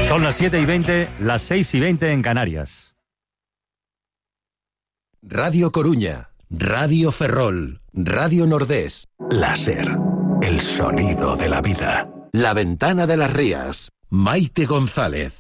Son las 7:20, las 6:20 en Canarias. Radio Coruña, Radio Ferrol, Radio Nordés. Láser, el sonido de la vida. La Ventana de las Rías, Maite González.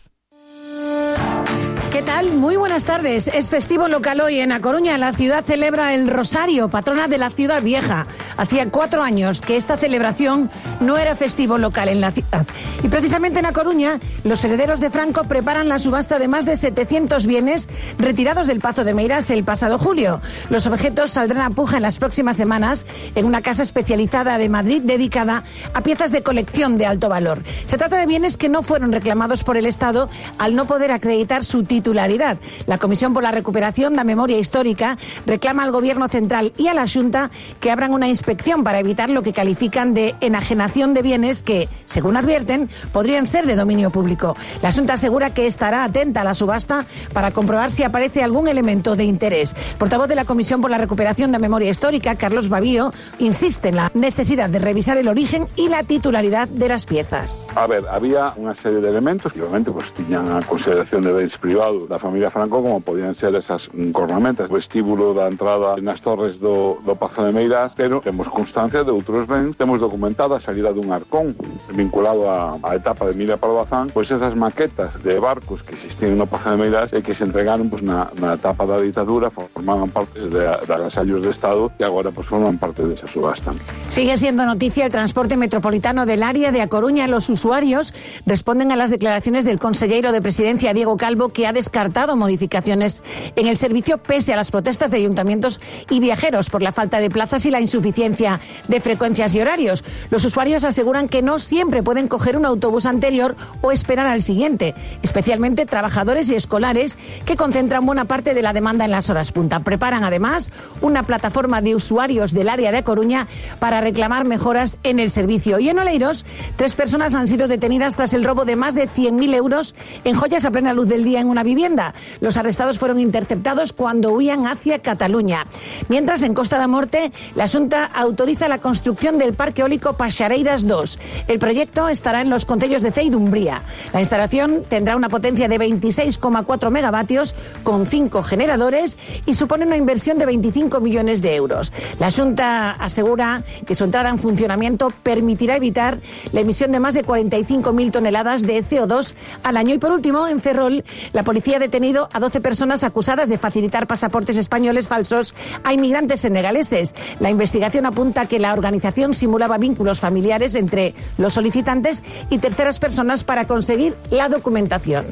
¿Qué tal? Muy buenas tardes. Es festivo local hoy en A Coruña. La ciudad celebra el Rosario, patrona de la ciudad vieja. Hacía 4 años que esta celebración no era festivo local en la ciudad. Y precisamente en A Coruña, los herederos de Franco preparan la subasta de más de 700 bienes retirados del Pazo de Meirás el pasado julio. Los objetos saldrán a puja en las próximas semanas en una casa especializada de Madrid dedicada a piezas de colección de alto valor. Se trata de bienes que no fueron reclamados por el Estado al no poder acreditar su titularidad. La Comisión por la Recuperación da Memoria Histórica reclama al Gobierno Central y a la Xunta que abran una inspección para evitar lo que califican de enajenación de bienes que, según advierten, podrían ser de dominio público. La Xunta asegura que estará atenta a la subasta para comprobar si aparece algún elemento de interés. El portavoz de la Comisión por la Recuperación da Memoria Histórica, Carlos Babío, insiste en la necesidad de revisar el origen y la titularidad de las piezas. A ver, había una serie de elementos que obviamente pues tiñan a consideración de bens privados da familia Franco, como podían ser esas cornamentas, o vestíbulo da entrada nas torres do Pazo de Meirás, pero temos constancia de outros bens, temos documentada a salida dun arcón vinculado á etapa de Emilia Pardo Bazán, pois esas maquetas de barcos que existían no Pazo de Meirás e que se entregaron pois na etapa da ditadura, formaban parte de agasallos de Estado e agora pois forman parte desa subasta. Sigue siendo noticia el transporte metropolitano del área de A Coruña. Los usuarios responden a las declaraciones del consellero de Presidencia, Diego Calvo, que ha descartado modificaciones en el servicio pese a las protestas de ayuntamientos y viajeros por la falta de plazas y la insuficiencia de frecuencias y horarios. Los usuarios aseguran que no siempre pueden coger un autobús anterior o esperar al siguiente, especialmente trabajadores y escolares que concentran buena parte de la demanda en las horas punta. Preparan además una plataforma de usuarios del área de A Coruña para reclamar mejoras en el servicio. Y en Oleiros, 3 personas han sido detenidas tras el robo de más de 100.000 euros en joyas a plena luz del día en una vivienda. Los arrestados fueron interceptados cuando huían hacia Cataluña. Mientras, en Costa da Morte, la Xunta autoriza la construcción del Parque Eólico Paxareiras 2. El proyecto estará en los concellos de Cee y Dumbría. La instalación tendrá una potencia de 26,4 megavatios con 5 generadores y supone una inversión de 25 millones de euros. La Xunta asegura que su entrada en funcionamiento permitirá evitar la emisión de más de 45.000 toneladas de CO2 al año. Y por último, en Ferrol, la policía ha detenido a 12 personas acusadas de facilitar pasaportes españoles falsos a inmigrantes senegaleses. La investigación apunta que la organización simulaba vínculos familiares entre los solicitantes y terceras personas para conseguir la documentación.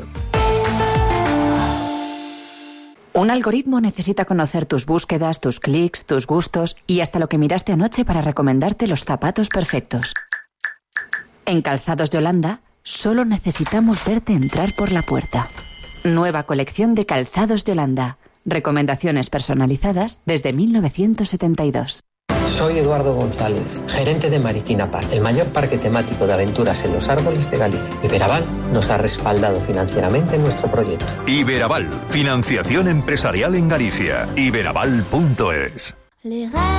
Un algoritmo necesita conocer tus búsquedas, tus clics, tus gustos y hasta lo que miraste anoche para recomendarte los zapatos perfectos. En Calzados Yolanda, solo necesitamos verte entrar por la puerta. Nueva colección de Calzados Yolanda. Recomendaciones personalizadas desde 1972. Soy Eduardo González, gerente de Mariquina Park, el mayor parque temático de aventuras en los árboles de Galicia. Iberaval nos ha respaldado financieramente nuestro proyecto. Iberaval, financiación empresarial en Galicia. Iberaval.es.